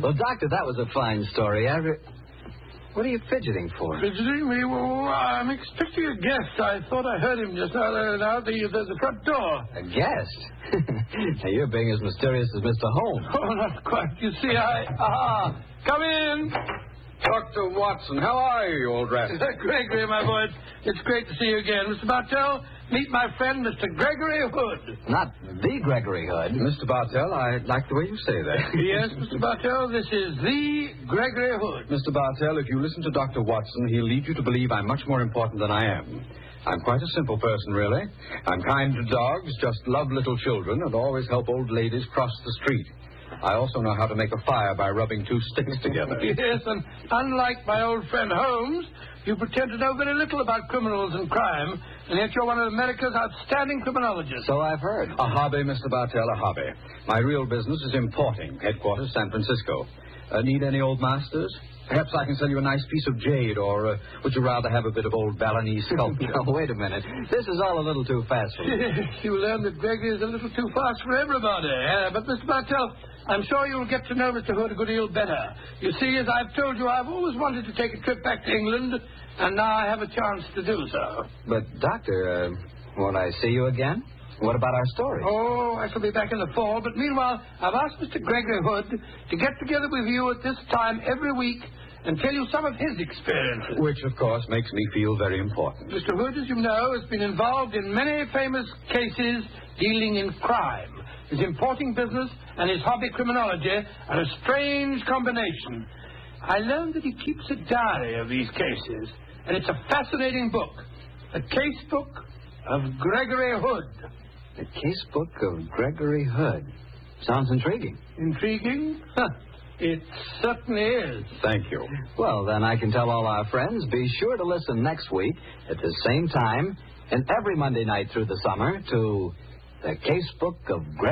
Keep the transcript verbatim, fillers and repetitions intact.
Well, Doctor, that was a fine story. I re- What are you fidgeting for? Fidgeting me? Well, I'm expecting a guest. I thought I heard him just now, uh, now the, the, the front door. A guest? Now, you're being as mysterious as Mister Holmes. Oh, not quite. You see, I... Ah, come in. Doctor Watson, how are you, old rascal? Gregory, my boy, it's great to see you again. Mister Bartell, meet my friend, Mister Gregory Hood. Not the Gregory Hood. Mister Bartell, I like the way you say that. Yes, Mister Bartell, this is the Gregory Hood. Mister Bartell, if you listen to Doctor Watson, he'll lead you to believe I'm much more important than I am. I'm quite a simple person, really. I'm kind to dogs, just love little children, and always help old ladies cross the street. I also know how to make a fire by rubbing two sticks together. Yes, and unlike my old friend Holmes, you pretend to know very little about criminals and crime, and yet you're one of America's outstanding criminologists. So I've heard. A hobby, Mister Bartell, a hobby. My real business is importing, headquarters San Francisco. Uh, need any old masters? Perhaps I can sell you a nice piece of jade, or uh, would you rather have a bit of old Balinese sculpture? Oh, wait a minute. This is all a little too fast for me. You learn that Gregory is a little too fast for everybody. Uh, but, Mister Bartell, I'm sure you'll get to know Mister Hood a good deal better. You see, as I've told you, I've always wanted to take a trip back to England, and now I have a chance to do so. But, Doctor, uh, won't I see you again? What about our story? Oh, I shall be back in the fall, but meanwhile, I've asked Mister Gregory Hood to get together with you at this time every week and tell you some of his experiences. Which, of course, makes me feel very important. Mister Hood, as you know, has been involved in many famous cases dealing in crime. His importing business and his hobby criminology are a strange combination. I learned that he keeps a diary of these cases, and it's a fascinating book. A case book of Gregory Hood. The case book of Gregory Hood. Sounds intriguing. Intriguing? Huh. It certainly is. Thank you. Well, then I can tell all our friends, be sure to listen next week at the same time and every Monday night through the summer to The Case Book of Gregory